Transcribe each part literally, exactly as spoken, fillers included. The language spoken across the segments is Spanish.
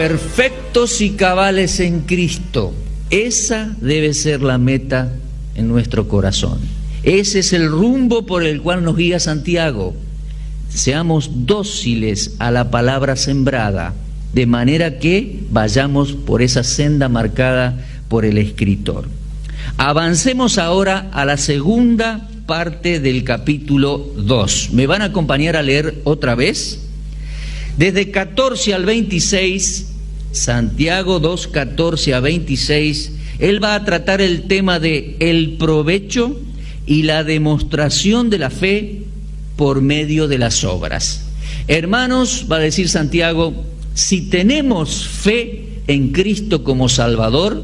Perfectos y cabales en Cristo. Esa debe ser la meta en nuestro corazón. Ese es el rumbo por el cual nos guía Santiago. Seamos dóciles a la palabra sembrada, de manera que vayamos por esa senda marcada por el escritor. Avancemos ahora a la segunda parte del capítulo dos. ¿Me van a acompañar a leer otra vez? Desde catorce al veintiséis, Santiago dos, catorce a veintiséis, él va a tratar el tema de el provecho y la demostración de la fe por medio de las obras. Hermanos, va a decir Santiago, si tenemos fe en Cristo como Salvador,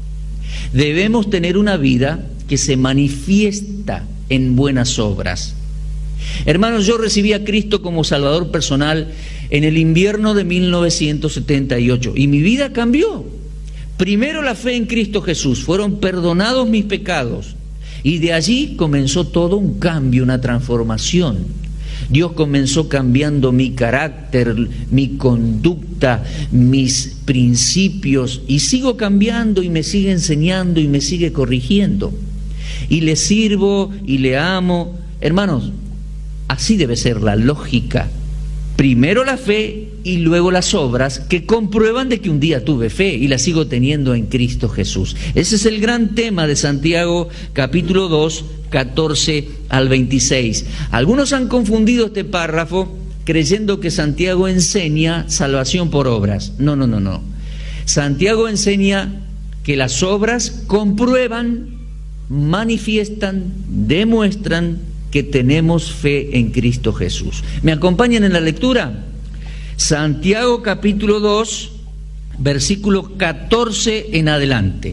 debemos tener una vida que se manifiesta en buenas obras. Hermanos, yo recibí a Cristo como Salvador personal en el invierno de mil novecientos setenta y ocho y mi vida cambió. Primero la fe en Cristo Jesús, fueron perdonados mis pecados y de allí comenzó todo un cambio, una transformación. Dios comenzó cambiando mi carácter, mi conducta, mis principios, y sigo cambiando y me sigue enseñando y me sigue corrigiendo. Y le sirvo y le amo. Hermanos, así debe ser la lógica. Primero la fe y luego las obras que comprueban de que un día tuve fe y la sigo teniendo en Cristo Jesús. Ese es el gran tema de Santiago capítulo dos, catorce al veintiséis. Algunos han confundido este párrafo creyendo que Santiago enseña salvación por obras. No, no, no, no. Santiago enseña que las obras comprueban, manifiestan, demuestran que tenemos fe en Cristo Jesús. ¿Me acompañan en la lectura? Santiago capítulo dos, versículo catorce en adelante.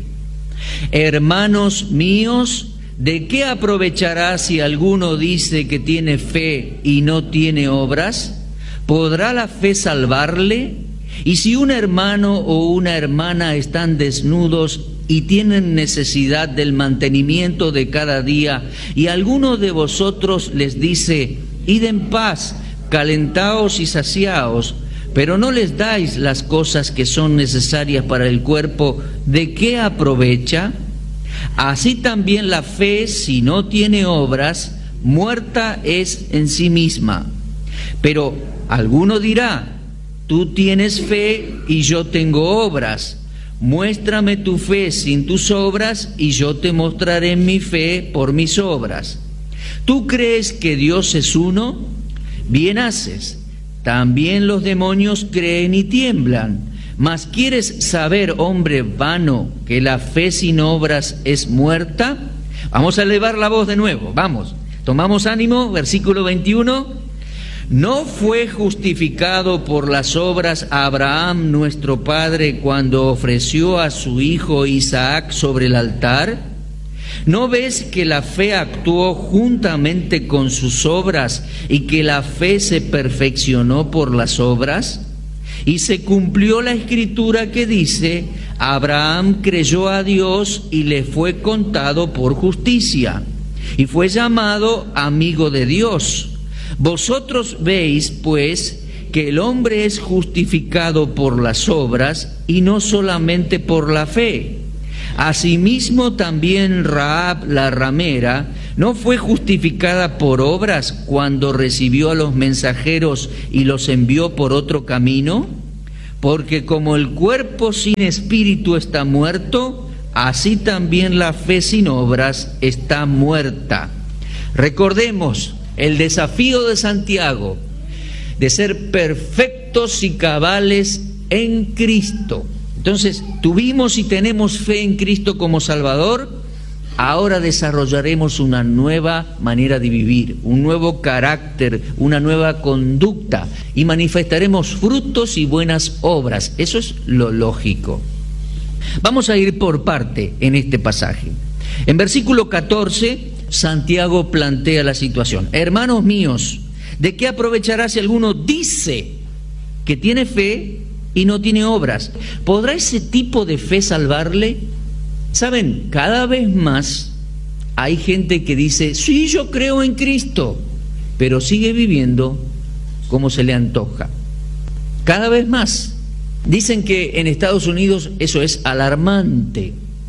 Hermanos míos, ¿de qué aprovechará si alguno dice que tiene fe y no tiene obras? ¿Podrá la fe salvarle? Y si un hermano o una hermana están desnudos y tienen necesidad del mantenimiento de cada día, y alguno de vosotros les dice, id en paz, calentaos y saciaos, pero no les dais las cosas que son necesarias para el cuerpo, ¿de qué aprovecha? Así también la fe, si no tiene obras, muerta es en sí misma. Pero alguno dirá, tú tienes fe y yo tengo obras. Muéstrame tu fe sin tus obras y yo te mostraré mi fe por mis obras. ¿Tú crees que Dios es uno? Bien haces. También los demonios creen y tiemblan. Mas ¿quieres saber, hombre vano, que la fe sin obras es muerta? Vamos a elevar la voz de nuevo, vamos. Tomamos ánimo, versículo veintiuno. ¿No fue justificado por las obras Abraham nuestro padre cuando ofreció a su hijo Isaac sobre el altar? ¿No ves que la fe actuó juntamente con sus obras y que la fe se perfeccionó por las obras? Y se cumplió la escritura que dice, Abraham creyó a Dios y le fue contado por justicia, y fue llamado amigo de Dios. Vosotros veis, pues, que el hombre es justificado por las obras y no solamente por la fe. Asimismo también Rahab la ramera no fue justificada por obras cuando recibió a los mensajeros y los envió por otro camino, porque como el cuerpo sin espíritu está muerto, así también la fe sin obras está muerta. Recordemos el desafío de Santiago de ser perfectos y cabales en Cristo. Entonces, tuvimos y tenemos fe en Cristo como Salvador, ahora desarrollaremos una nueva manera de vivir, un nuevo carácter, una nueva conducta, y manifestaremos frutos y buenas obras. Eso es lo lógico. Vamos a ir por parte en este pasaje. En versículo catorce, Santiago plantea la situación. Hermanos míos, ¿de qué aprovechará si alguno dice que tiene fe y no tiene obras? ¿Podrá ese tipo de fe salvarle? Saben, cada vez más hay gente que dice, sí, yo creo en Cristo, pero sigue viviendo como se le antoja. Cada vez más Dicen que en Estados Unidos eso es alarmante,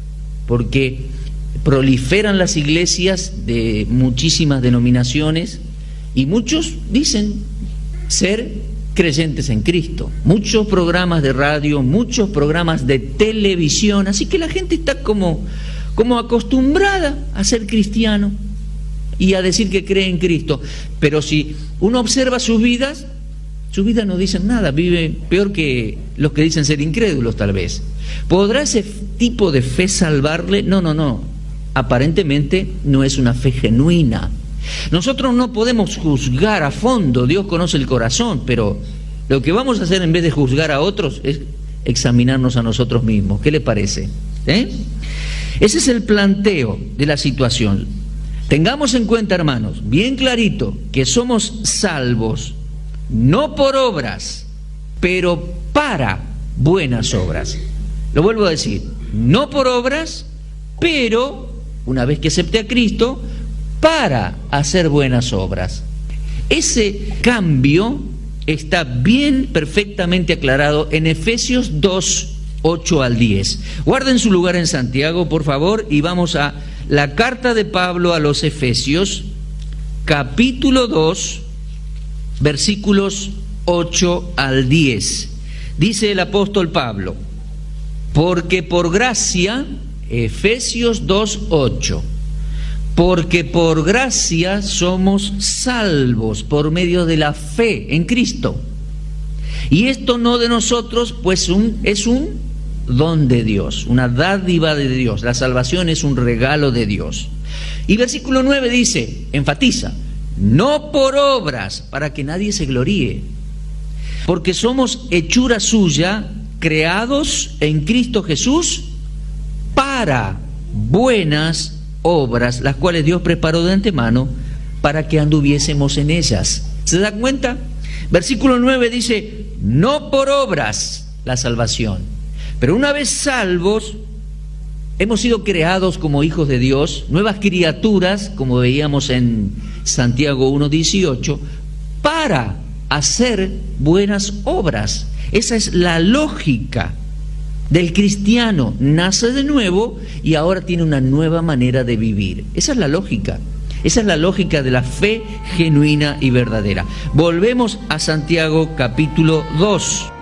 porque proliferan las iglesias de muchísimas denominaciones y muchos dicen ser creyentes en Cristo. Muchos programas de radio, muchos programas de televisión, así que la gente está como, como acostumbrada a ser cristiano y a decir que cree en Cristo. Pero si uno observa sus vidas, sus vidas no dicen nada, vive peor que los que dicen ser incrédulos tal vez. ¿Podrá ese tipo de fe salvarle? No, no, no. Aparentemente no es una fe genuina. Nosotros no podemos juzgar a fondo, Dios conoce el corazón, pero lo que vamos a hacer en vez de juzgar a otros es examinarnos a nosotros mismos. ¿Qué le parece? ¿Eh? Ese es el planteo de la situación. Tengamos en cuenta, hermanos, bien clarito, que somos salvos no por obras, pero para buenas obras. Lo vuelvo a decir, no por obras, pero una vez que acepté a Cristo, para hacer buenas obras. Ese cambio está bien perfectamente aclarado en Efesios dos, ocho al diez. Guarden su lugar en Santiago, por favor, y vamos a la carta de Pablo a los Efesios, capítulo dos, versículos ocho al diez. Dice el apóstol Pablo: porque por gracia, Efesios dos, ocho, porque por gracia somos salvos por medio de la fe en Cristo. Y esto no de nosotros, pues un, es un don de Dios, una dádiva de Dios. La salvación es un regalo de Dios. Y versículo nueve dice, enfatiza, no por obras, para que nadie se gloríe, porque somos hechura suya, creados en Cristo Jesús para buenas obras, las cuales Dios preparó de antemano para que anduviésemos en ellas. ¿Se dan cuenta? Versículo nueve dice, no por obras la salvación, pero una vez salvos, hemos sido creados como hijos de Dios, nuevas criaturas, como veíamos en Santiago uno dieciocho, para hacer buenas obras. Esa es la lógica del cristiano. Nace de nuevo y ahora tiene una nueva manera de vivir. Esa es la lógica. Esa es la lógica de la fe genuina y verdadera. Volvemos a Santiago capítulo dos.